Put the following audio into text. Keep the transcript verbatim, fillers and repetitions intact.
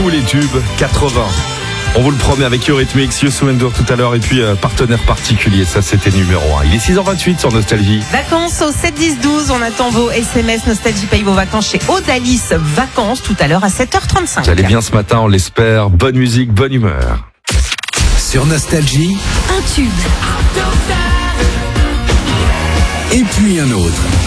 tous les tubes quatre-vingts. On vous le promet avec Eurythmics, Youssou N'Dour tout à l'heure et puis euh, partenaire particulier, ça c'était numéro un. Il est six heures vingt-huit sur Nostalgie. Vacances au sept dix douze, on attend vos S M S. Nostalgie paye vos vacances chez Odalis Vacances tout à l'heure à sept heures trente-cinq. Vous allez bien ce matin, on l'espère. Bonne musique, bonne humeur. Sur Nostalgie, un tube. et puis un autre.